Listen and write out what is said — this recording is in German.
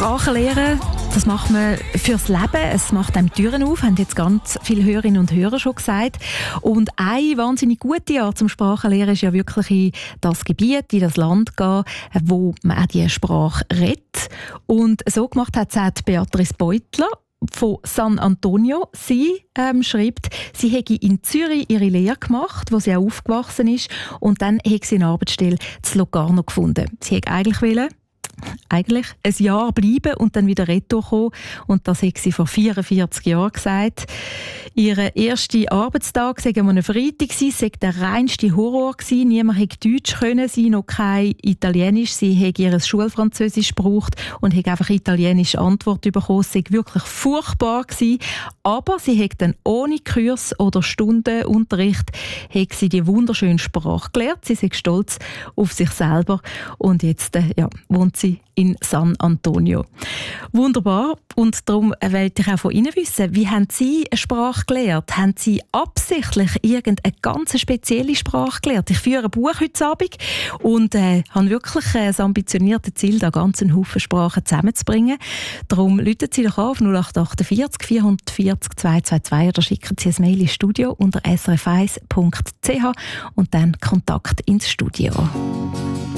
Sprachen lernen, das macht man fürs Leben. Es macht einem Türen auf, haben jetzt ganz viele Hörerinnen und Hörer schon gesagt. Und eine wahnsinnig gute Art zum Sprachenlernen ist ja wirklich in das Gebiet, in das Land gehen, wo man auch diese Sprache redet. Und so gemacht hat es auch Beatrice Beutler von San Antonio. Sie schreibt, sie hätte in Zürich ihre Lehre gemacht, wo sie auch aufgewachsen ist, und dann hätte sie eine Arbeitsstelle zu Locarno gefunden. Sie hätte eigentlich ein Jahr bleiben und dann wieder retour kommen. Und das hat sie vor 44 Jahren gesagt. Ihr erster Arbeitstag sei am Freitag, sei der reinste Horror gewesen. Niemand hätte Deutsch können, sie noch kein Italienisch. Sie hätte ihr Schulfranzösisch gebraucht und hätte einfach italienische Antwort bekommen. Es sei wirklich furchtbar gewesen. Aber sie hätte dann ohne Kurs oder Stundenunterricht hätte sie die wunderschöne Sprache gelernt. Sie sei stolz auf sich selber und jetzt wohnt sie in San Antonio. Wunderbar. Und darum wollte ich auch von Ihnen wissen, wie haben Sie eine Sprache gelernt? Haben Sie absichtlich irgendeine ganz spezielle Sprache gelernt? Ich führe ein Buch heute Abend und habe wirklich das ambitionierte Ziel, da ganz einen Haufen Sprachen zusammenzubringen. Darum rufen Sie doch an auf 0848 440 222 oder schicken Sie ein Mail ins Studio unter srf1.ch und dann Kontakt ins Studio.